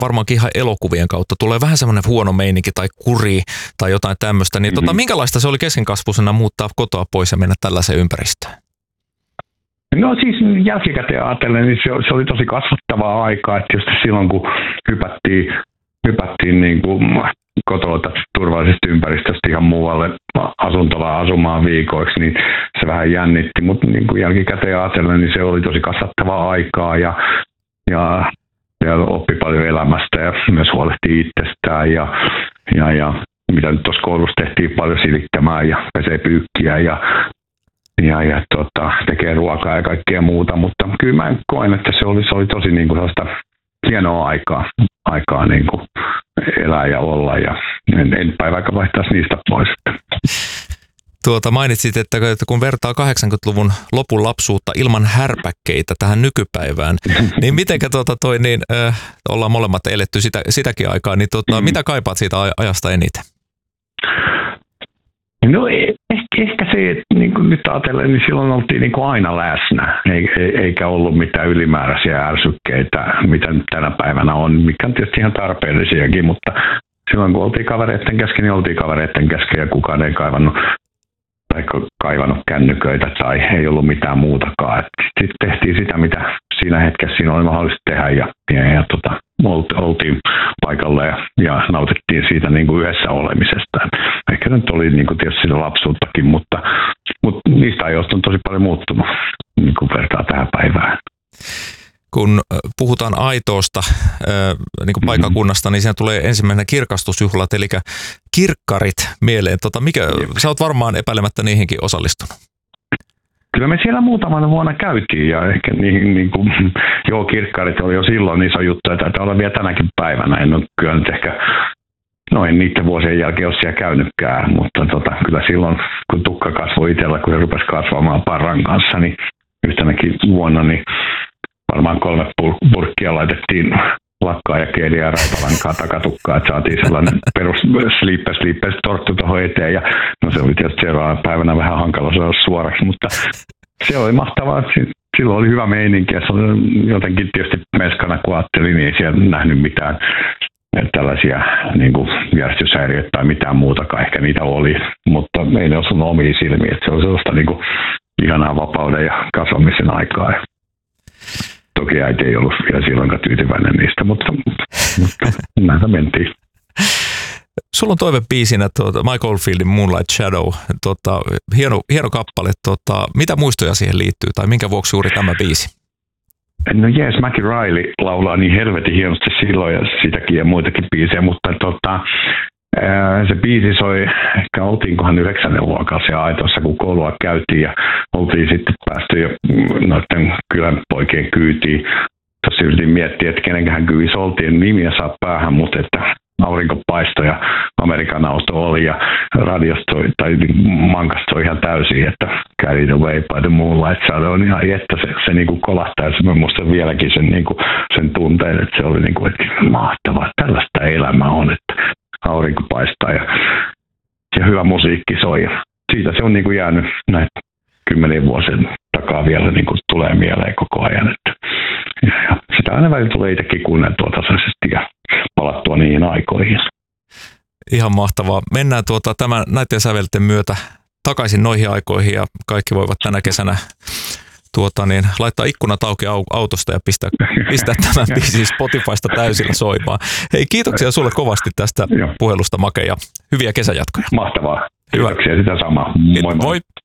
varmaankin ihan elokuvien kautta tulee vähän semmoinen huono meininki tai kuri tai jotain tämmöistä, niin minkälaista se oli keskenkasvuisena muuttaa kotoa pois ja mennä tällaiseen ympäristöön? No siis jälkikäteen ajatellen, niin se oli tosi kasvattavaa aikaa, että just silloin kun hypättiin niin kuin kotoa turvallisesta ympäristöstä ihan muualle asuntolaan asumaan viikoiksi, niin se vähän jännitti, mutta niin kuin jälkikäteen ajatellen, niin se oli tosi kasvattavaa aikaa ja oppi paljon elämästä ja myös huolehtii itsestään ja mitä nyt tuossa koulussa tehtiin paljon silittämään ja pesee pyykkiä ja tekee ruokaa ja kaikkea muuta, mutta kyllä mä koen, että se oli tosi niin kuin sellaista hienoa aikaa niin kuin elää ja olla ja en päivääkään vaihtaisi niistä pois. Mainitsit, että kun vertaa 80-luvun lopun lapsuutta ilman härpäkkeitä tähän nykypäivään, niin mitenkä ollaan molemmat eletty sitäkin aikaa, niin mitä kaipaat siitä ajasta eniten? No ehkä se, että niin kuin nyt ajatellen, niin silloin oltiin niin kuin aina läsnä, eikä ollut mitään ylimääräisiä ärsykkeitä, mitä nyt tänä päivänä on, mikä on tietysti ihan tarpeellisiakin, mutta silloin kun oltiin kavereiden kesken, niin oltiin kavereiden kesken ja kukaan ei kaivannut kännyköitä tai ei ollut mitään muutakaan. Sitten tehtiin sitä, mitä siinä hetkessä siinä oli mahdollista tehdä ja oltiin paikalla ja nautittiin siitä niin kuin yhdessä olemisesta. Ehkä nyt oli niin kuin tietysti sitä lapsuuttakin, mutta niistä ajoista on tosi paljon muuttunut, niin kuin vertaa tähän päivään. Kun puhutaan Aitoosta, niin kuin paikkakunnasta, niin siinä tulee ensimmäinen kirkastusjuhlat, eli kirkkarit mieleen. Sä oot varmaan epäilemättä niihinkin osallistunut. Kyllä me siellä muutamana vuonna käytiin ja ehkä kirkkarit oli jo silloin iso juttu ja taitaa olla vielä tänäkin päivänä. En ole kyllä nyt ehkä, en niiden vuosien jälkeen ole siellä käynytkään, mutta kyllä silloin kun tukka kasvoi itsellä, kun se rupesi kasvamaan parran kanssa, niin yhtenäkin vuonna niin varmaan 3 purkkia laitettiin lakkaa ja keeliä ja rautalankaa takatukkaa, että saatiin sellainen perus sleepers torttu tuohon eteen. Ja, no se oli tietysti seuraavana päivänä vähän hankala saada suoraksi, mutta se oli mahtavaa, että silloin oli hyvä meininki. Ja se oli jotenkin tietysti meskana, kun ajattelin, niin ei siellä nähnyt mitään tällaisia niin kuin järjestyshäiriöitä tai mitään muutakaan. Ehkä niitä oli, mutta ei ne osunut omiin silmiin. Että se oli sellaista niin kuin ihanaa vapauden ja kasvamisen aikaa. Toki äiti ei ollut vielä silloinkaan tyytyväinen niistä, mutta näitä mentiin. Sulla on toivebiisinä Mike Oldfieldin Moonlight Shadow. Hieno kappale. Mitä muistoja siihen liittyy tai minkä vuoksi juuri tämä biisi? No jees, Mackie Riley laulaa niin helvetin hienosti silloin ja sitäkin ja muitakin biisejä, mutta se biisi soi, ehkä oltiinkohan 9. luokalla siellä Aitossa, kun koulua käytiin ja oltiin sitten päästy jo noiden kylän poikien kyytiin. Tuossa yritin miettiä, että kenenkähän kyvissä oltiin, nimiä saa päähän, mutta että aurinko paistoi ja Amerikan auto oli ja radiosta tai mankasta ihan täysin, että carried away by the moonlight shadow, niin ihan että se niin kuin kolahtaisi. Mä muistan vieläkin sen tunteen, että se oli niin kuin, että mahtavaa, tällaista elämää on, että aurinko paistaa ja hyvä musiikki soi. Siitä se on niin kuin jäänyt näitä 10 vuosien takaa vielä niin kuin tulee mieleen koko ajan. Ja sitä aina välillä tulee itsekin kuunneltua tasaisesti ja palattua niihin aikoihin. Ihan mahtavaa. Mennään näiden sävelten myötä takaisin noihin aikoihin ja kaikki voivat tänä kesänä laittaa ikkunat auki autosta ja pistää tämän biisin Spotifysta täysillä soimaan. Hei, kiitoksia sulle kovasti tästä puhelusta, Make, ja hyviä kesäjatkoja. Mahtavaa. Kiitoksia sitä samaa. Moi moi.